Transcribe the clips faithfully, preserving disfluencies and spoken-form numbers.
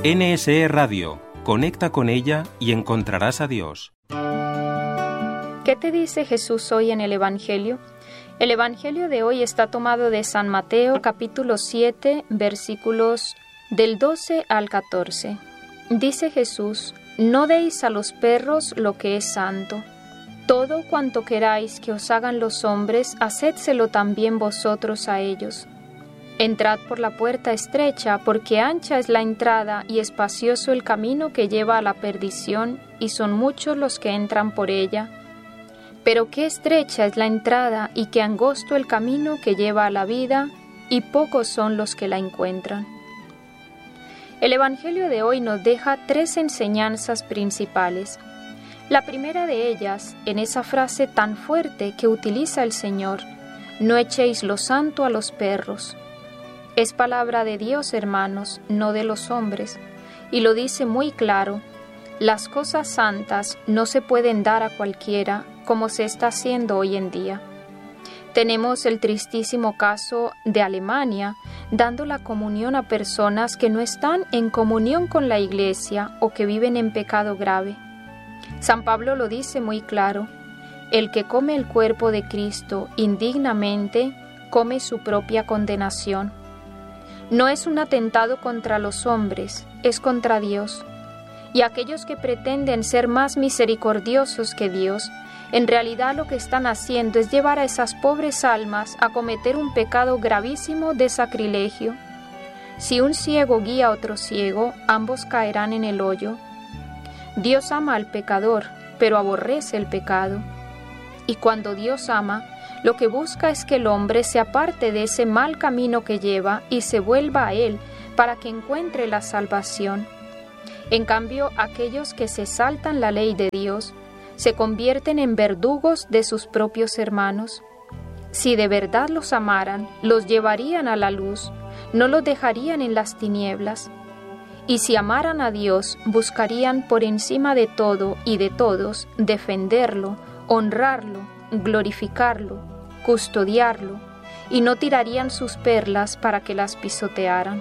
N S E Radio. Conecta con ella y encontrarás a Dios. ¿Qué te dice Jesús hoy en el Evangelio? El Evangelio de hoy está tomado de San Mateo, capítulo siete, versículos del doce al catorce. Dice Jesús: «No deis a los perros lo que es santo. Todo cuanto queráis que os hagan los hombres, hacedselo también vosotros a ellos. Entrad por la puerta estrecha, porque ancha es la entrada y espacioso el camino que lleva a la perdición, y son muchos los que entran por ella. Pero qué estrecha es la entrada y qué angosto el camino que lleva a la vida, y pocos son los que la encuentran». El Evangelio de hoy nos deja tres enseñanzas principales. La primera de ellas, en esa frase tan fuerte que utiliza el Señor: «No echéis lo santo a los perros». Es palabra de Dios, hermanos, no de los hombres, y lo dice muy claro: las cosas santas no se pueden dar a cualquiera, como se está haciendo hoy en día. Tenemos el tristísimo caso de Alemania, dando la comunión a personas que no están en comunión con la Iglesia o que viven en pecado grave. San Pablo lo dice muy claro: el que come el cuerpo de Cristo indignamente, come su propia condenación. No es un atentado contra los hombres, es contra Dios. Y aquellos que pretenden ser más misericordiosos que Dios, en realidad lo que están haciendo es llevar a esas pobres almas a cometer un pecado gravísimo de sacrilegio. Si un ciego guía a otro ciego, ambos caerán en el hoyo. Dios ama al pecador, pero aborrece el pecado. Y cuando Dios ama, lo que busca es que el hombre se aparte de ese mal camino que lleva y se vuelva a Él para que encuentre la salvación. En cambio, aquellos que se saltan la ley de Dios se convierten en verdugos de sus propios hermanos. Si de verdad los amaran, los llevarían a la luz, no los dejarían en las tinieblas. Y si amaran a Dios, buscarían por encima de todo y de todos defenderlo, honrarlo, glorificarlo, custodiarlo, y no tirarían sus perlas para que las pisotearan.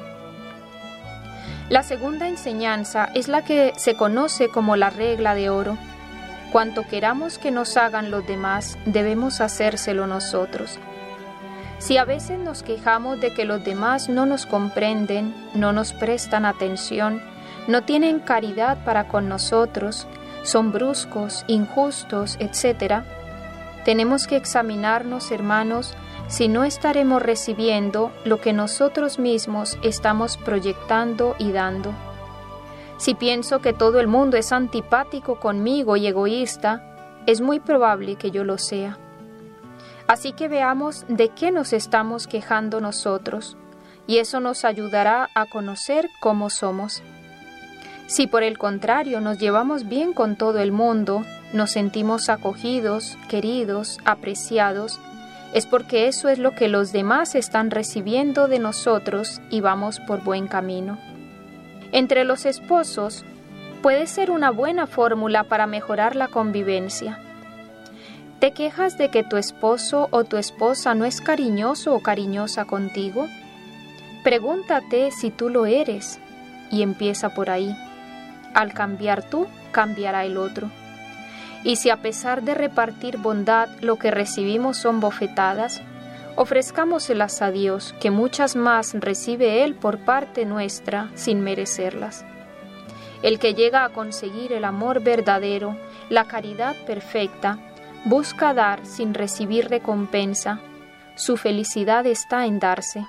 La segunda enseñanza es la que se conoce como la regla de oro. Cuanto queramos que nos hagan los demás, debemos hacérselo nosotros. Si a veces nos quejamos de que los demás no nos comprenden, no nos prestan atención, no tienen caridad para con nosotros, son bruscos, injustos, etcétera, tenemos que examinarnos, hermanos, si no estaremos recibiendo lo que nosotros mismos estamos proyectando y dando. Si pienso que todo el mundo es antipático conmigo y egoísta, es muy probable que yo lo sea. Así que veamos de qué nos estamos quejando nosotros, y eso nos ayudará a conocer cómo somos. Si por el contrario nos llevamos bien con todo el mundo, nos sentimos acogidos, queridos, apreciados, es porque eso es lo que los demás están recibiendo de nosotros y vamos por buen camino. Entre los esposos puede ser una buena fórmula para mejorar la convivencia. ¿Te quejas de que tu esposo o tu esposa no es cariñoso o cariñosa contigo? Pregúntate si tú lo eres y empieza por ahí. Al cambiar tú, cambiará el otro. Y si a pesar de repartir bondad lo que recibimos son bofetadas, ofrezcámoselas a Dios, que muchas más recibe Él por parte nuestra sin merecerlas. El que llega a conseguir el amor verdadero, la caridad perfecta, busca dar sin recibir recompensa. Su felicidad está en darse.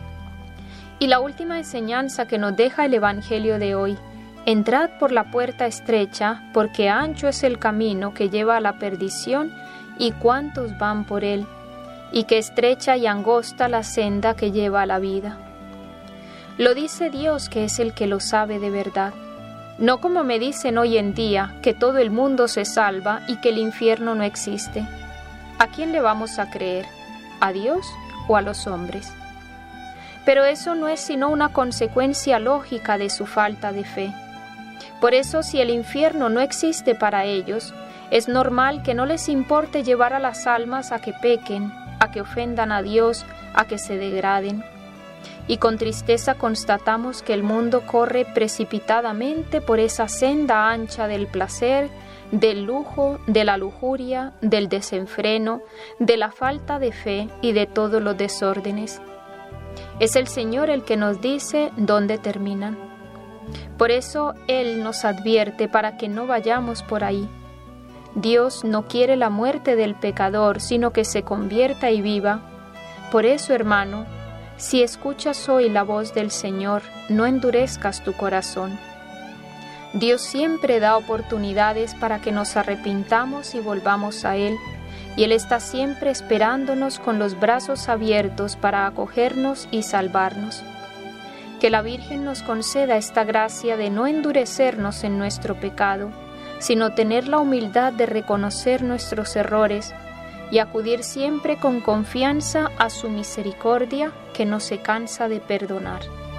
Y la última enseñanza que nos deja el Evangelio de hoy: entrad por la puerta estrecha, porque ancho es el camino que lleva a la perdición, y cuántos van por él, y que estrecha y angosta la senda que lleva a la vida. Lo dice Dios, que es el que lo sabe de verdad. No como me dicen hoy en día, que todo el mundo se salva y que el infierno no existe. ¿A quién le vamos a creer? ¿A Dios o a los hombres? Pero eso no es sino una consecuencia lógica de su falta de fe. Por eso, si el infierno no existe para ellos, es normal que no les importe llevar a las almas a que pequen, a que ofendan a Dios, a que se degraden. y con tristeza constatamos que el mundo corre precipitadamente por esa senda ancha del placer, del lujo, de la lujuria, del desenfreno, de la falta de fe y de todos los desórdenes. Es el Señor el que nos dice dónde terminan. Por eso Él nos advierte para que no vayamos por ahí. Dios no quiere la muerte del pecador, sino que se convierta y viva. Por eso, hermano, si escuchas hoy la voz del Señor, no endurezcas tu corazón. Dios siempre da oportunidades para que nos arrepintamos y volvamos a Él, y Él está siempre esperándonos con los brazos abiertos para acogernos y salvarnos. Que la Virgen nos conceda esta gracia de no endurecernos en nuestro pecado, sino tener la humildad de reconocer nuestros errores y acudir siempre con confianza a su misericordia, que no se cansa de perdonar.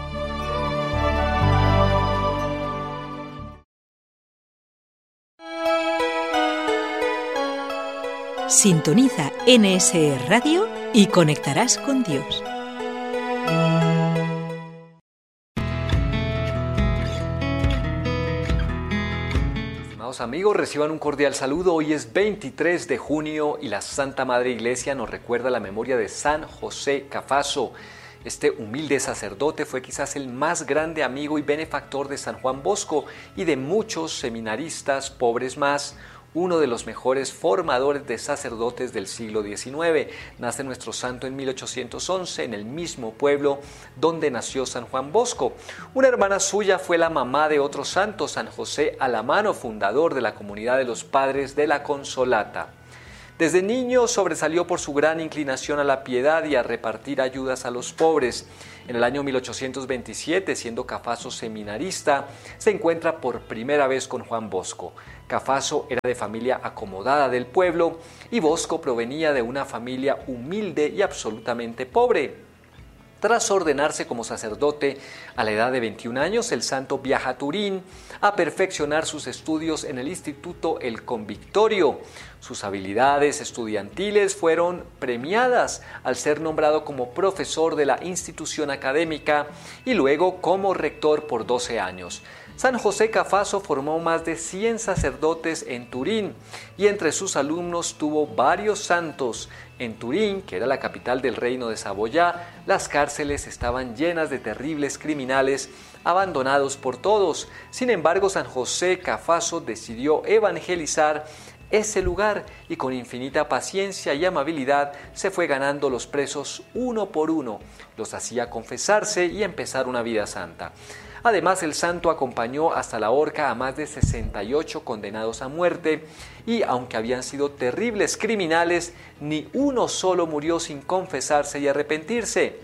Sintoniza N S E Radio y conectarás con Dios. Estimados amigos, reciban un cordial saludo. Hoy es veintitrés de junio y la Santa Madre Iglesia nos recuerda la memoria de San José Cafaso. Este humilde sacerdote fue quizás el más grande amigo y benefactor de San Juan Bosco y de muchos seminaristas pobres más. Uno de los mejores formadores de sacerdotes del siglo diecinueve. Nace nuestro santo en mil ochocientos once en el mismo pueblo donde nació San Juan Bosco. Una hermana suya fue la mamá de otro santo, San José Alamano, fundador de la comunidad de los Padres de la Consolata. Desde niño sobresalió por su gran inclinación a la piedad y a repartir ayudas a los pobres. En el año mil ochocientos veintisiete, siendo Cafaso seminarista, se encuentra por primera vez con Juan Bosco. Cafaso era de familia acomodada del pueblo y Bosco provenía de una familia humilde y absolutamente pobre. Tras ordenarse como sacerdote a la edad de veintiún años, el santo viaja a Turín a perfeccionar sus estudios en el Instituto El Convictorio. Sus habilidades estudiantiles fueron premiadas al ser nombrado como profesor de la institución académica y luego como rector por doce años. San José Cafaso formó más de cien sacerdotes en Turín y entre sus alumnos tuvo varios santos. En Turín, que era la capital del reino de Saboya, las cárceles estaban llenas de terribles criminales abandonados por todos. Sin embargo, San José Cafaso decidió evangelizar ese lugar y con infinita paciencia y amabilidad se fue ganando los presos uno por uno. Los hacía confesarse y empezar una vida santa. Además, el santo acompañó hasta la horca a más de sesenta y ocho condenados a muerte y, aunque habían sido terribles criminales, ni uno solo murió sin confesarse y arrepentirse.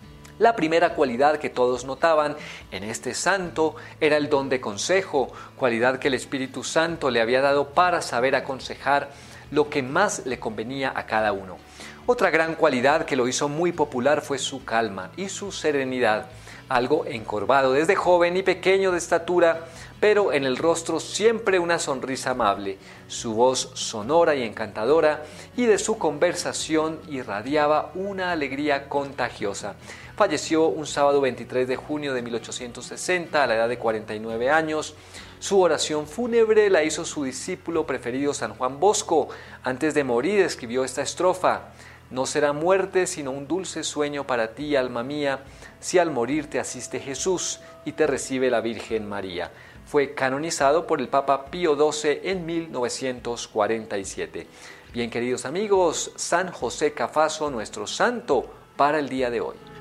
La primera cualidad que todos notaban en este santo era el don de consejo, cualidad que el Espíritu Santo le había dado para saber aconsejar lo que más le convenía a cada uno. Otra gran cualidad que lo hizo muy popular fue su calma y su serenidad. Algo encorvado desde joven y pequeño de estatura, pero en el rostro siempre una sonrisa amable, su voz sonora y encantadora, y de su conversación irradiaba una alegría contagiosa. Falleció un sábado veintitrés de junio de mil ochocientos sesenta a la edad de cuarenta y nueve años. Su oración fúnebre la hizo su discípulo preferido San Juan Bosco. Antes de morir escribió esta estrofa: no será muerte sino un dulce sueño para ti, alma mía, si al morir te asiste Jesús y te recibe la Virgen María. Fue canonizado por el Papa Pío doce en mil novecientos cuarenta y siete. Bien, queridos amigos, San José Cafaso, nuestro santo para el día de hoy.